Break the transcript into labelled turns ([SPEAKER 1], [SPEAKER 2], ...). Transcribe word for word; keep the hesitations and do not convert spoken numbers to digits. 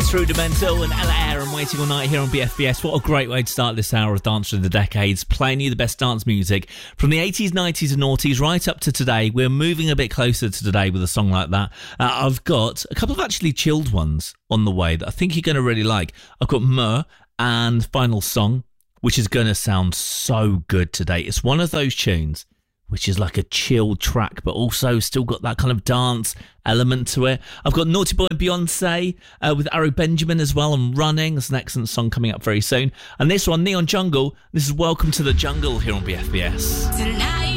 [SPEAKER 1] It's Rudimental and Ella Eyre and Waiting All Night here on B F B S. What a great way to start this hour of Dance Through the Decades, playing you the best dance music from the eighties, nineties and noughties right up to today. We're moving a bit closer to today with a song like that. Uh, I've got a couple of actually chilled ones on the way that I think you're going to really like. I've got Mur and Final Song, which is going to sound so good today. It's one of those tunes which is like a chill track, but also still got that kind of dance element to it. I've got Naughty Boy and Beyonce uh, with Arrow Benjamin as well, and Running. It's an excellent song coming up very soon. And this one, Neon Jungle. This is Welcome to the Jungle here on B F B S.
[SPEAKER 2] Tonight.